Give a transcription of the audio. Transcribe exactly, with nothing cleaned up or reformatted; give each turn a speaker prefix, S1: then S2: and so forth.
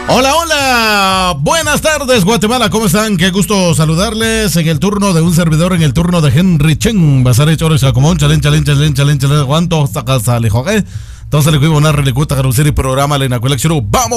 S1: Hola, hola, buenas tardes Guatemala, ¿cómo están? Qué gusto saludarles en el turno de un servidor, en el turno de Henry Chen. Basare chores como un chalen, chalen, chalen, chalen, chalen, cuánto hasta casa le jogué. Entonces le cuido una relicuta, carusel y programa, le nacuela, vamos.